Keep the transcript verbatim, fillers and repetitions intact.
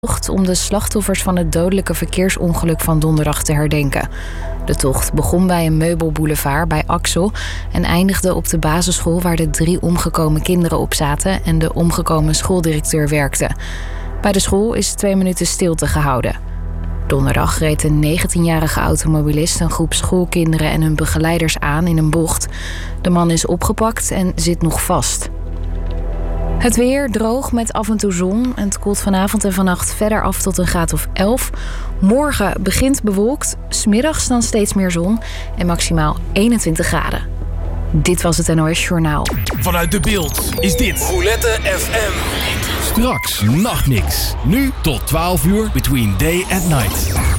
tocht om de slachtoffers van het dodelijke verkeersongeluk van donderdag te herdenken. De tocht begon bij een meubelboulevard bij Axel en eindigde op de basisschool waar de drie omgekomen kinderen op zaten en de omgekomen schooldirecteur werkte. Bij de school is twee minuten stilte gehouden. Donderdag reed een negentienjarige automobilist een groep schoolkinderen en hun begeleiders aan in een bocht. De man is opgepakt en zit nog vast. Het weer droog met af en toe zon. En het koelt vanavond en vannacht verder af tot een graad of elf. Morgen begint bewolkt. 's Middags dan steeds meer zon. En maximaal eenentwintig graden. Dit was het N O S Journaal. Vanuit de Beeld is dit Roulette F M. Straks Nachtmix. Nu tot twaalf uur between day and night.